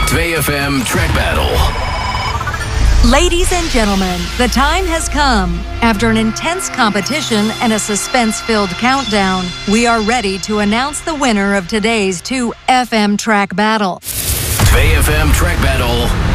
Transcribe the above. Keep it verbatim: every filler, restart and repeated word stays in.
two F M Track Battle. Ladies and gentlemen, the time has come. After an intense competition and a suspense-filled countdown, we are ready to announce the winner of today's two F M Track Battle. two F M Track Battle